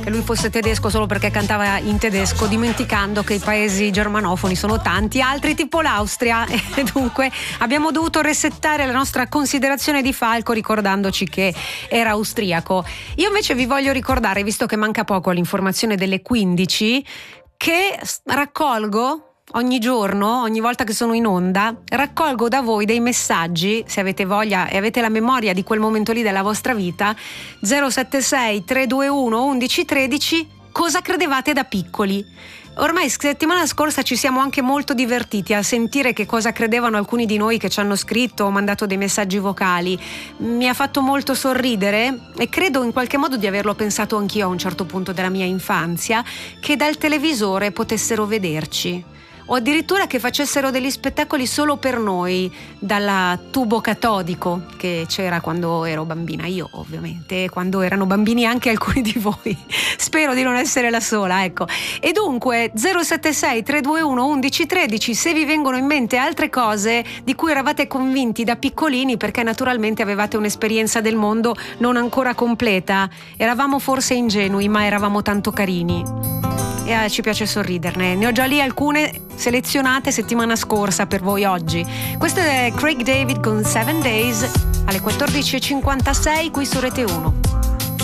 che lui fosse tedesco solo perché cantava in tedesco, dimenticando che i paesi germanofoni sono tanti, altri tipo l'Austria, e dunque abbiamo dovuto resettare la nostra considerazione di Falco ricordandoci che era austriaco. Io invece vi voglio ricordare, visto che manca poco all'informazione delle 15, che raccolgo ogni giorno, ogni volta che sono in onda, raccolgo da voi dei messaggi, se avete voglia e avete la memoria di quel momento lì della vostra vita. 076 321 1113, cosa credevate da piccoli? Ormai settimana scorsa ci siamo anche molto divertiti a sentire che cosa credevano alcuni di noi che ci hanno scritto o mandato dei messaggi vocali. Mi ha fatto molto sorridere e credo in qualche modo di averlo pensato anch'io a un certo punto della mia infanzia, che dal televisore potessero vederci, o addirittura che facessero degli spettacoli solo per noi dal tubo catodico che c'era quando ero bambina, io ovviamente, quando erano bambini anche alcuni di voi. Spero di non essere la sola, ecco. E dunque 076 321 1113, se vi vengono in mente altre cose di cui eravate convinti da piccolini, perché naturalmente avevate un'esperienza del mondo non ancora completa, eravamo forse ingenui ma eravamo tanto carini. E ci piace sorriderne. Ne ho già lì alcune selezionate settimana scorsa per voi oggi. Questo è Craig David con 7 Days alle 14.56 qui su Rete 1.